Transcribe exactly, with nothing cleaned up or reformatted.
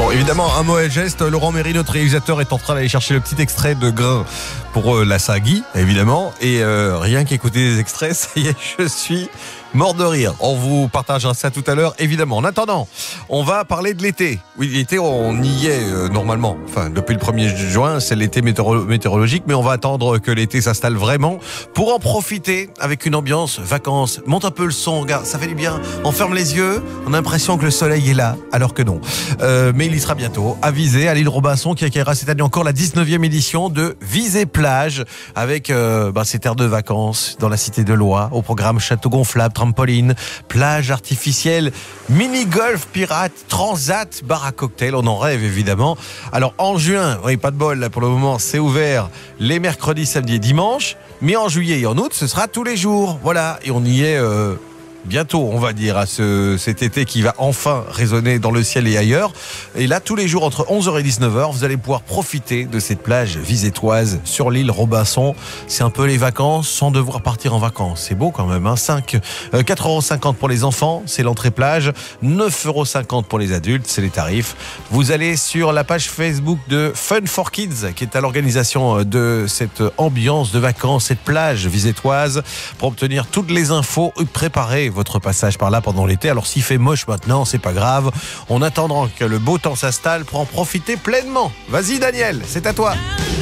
Bon, évidemment, un mauvais geste. Laurent Méry, notre réalisateur, est en train d'aller chercher le petit extrait de Grain pour euh, la Sagui, évidemment. Et euh, rien qu'écouter des extraits, ça y est, je suis mort de rire. On vous partagera ça tout à l'heure, évidemment. En attendant, on va parler de l'été. Oui, l'été, on y est euh, normalement. Enfin, depuis le premier juin, c'est l'été météoro- météorologique, mais on va attendre que l'été s'installe vraiment pour en profiter avec une ambiance vacances. Monte un peu le son, regarde, ça fait du bien. On ferme les yeux, on a l'impression que le soleil est là, alors que non. Euh, mais il y sera bientôt à Visé, à l'île Robinson, qui accueillera cette année encore la dix-neuvième édition de Visé Plage, avec euh, bah, ces terres de vacances dans la cité de Loire, au programme château gonflable, trampoline, plage artificielle, mini-golf pirate, transat, bar à cocktail, on en rêve évidemment. Alors en juin, oui, pas de bol là pour le moment, c'est ouvert les mercredis, samedis et dimanches, mais en juillet et en août, ce sera tous les jours. Voilà, et on y est euh, bientôt, on va dire, à ce, cet été qui va enfin résonner dans le ciel et ailleurs. Et là, tous les jours, entre onze heures et dix-neuf heures, vous allez pouvoir profiter de cette plage visétoise sur l'île Robinson. C'est un peu les vacances sans devoir partir en vacances. C'est beau quand même, hein. cinq, euh, quatre euros cinquante pour les enfants, c'est l'entrée plage. neuf euros cinquante pour les adultes, c'est les tarifs. Vous allez sur la page Facebook de Fun for Kids, qui est à l'organisation de cette ambiance de vacances, cette plage visétoise, pour obtenir toutes les infos, préparer votre passage par là pendant l'été. Alors s'il fait moche maintenant, c'est pas grave. On attendra que le beau temps s'installe pour en profiter pleinement. Vas-y Daniel, c'est à toi.